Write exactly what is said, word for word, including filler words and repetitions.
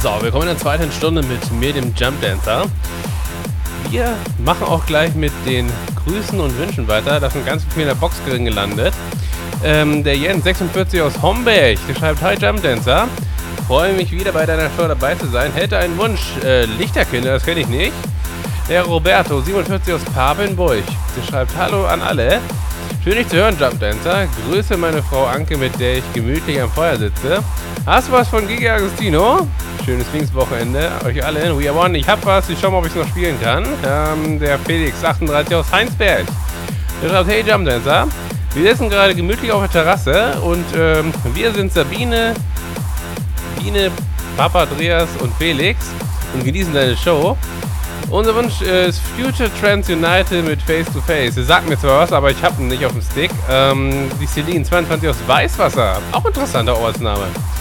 So, willkommen in der zweiten Stunde mit mir, dem Jump Dancer. Wir machen auch gleich mit den Grüßen und Wünschen weiter. Da sind ganz viele in der Box drin gelandet. Ähm, der Jens sechsundvierzig aus Homberg, der schreibt: Hi Jump Dancer. Freue mich wieder bei deiner Show dabei zu sein. Hätte einen Wunsch, äh, Lichterkinder, das kenne ich nicht. Der Roberto siebenundvierzig aus Papenburg, der schreibt: Hallo an alle. Schön dich zu hören, Jump Dancer. Grüße meine Frau Anke, mit der ich gemütlich am Feuer sitze. Hast du was von Gigi Agostino? Schönes Pfingstwochenende euch alle. We are one. Ich hab was. Ich schau mal, ob ich es noch spielen kann. Ähm, der Felix achtunddreißig aus Heinsberg. Der schreibt: Hey Jump Dancer. Wir sitzen gerade gemütlich auf der Terrasse und ähm, wir sind Sabine, Biene, Papa Andreas und Felix und genießen deine Show. Unser Wunsch ist Future Trends United mit Face to Face. Ihr sagt mir zwar was, aber ich habe ihn nicht auf dem Stick. Ähm, die Celine zweiundzwanzig aus Weißwasser. Auch interessanter Ortsname.